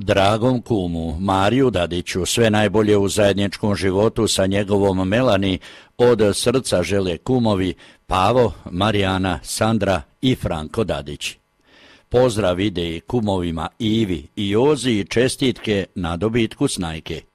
Dragom kumu Mariju Dadiću sve najbolje u zajedničkom životu sa njegovom Melani od srca žele kumovi Pavo, Marijana, Sandra i Franko Dadić. Pozdrav ide i kumovima Ivi i Jozi i čestitke na dobitku snajke.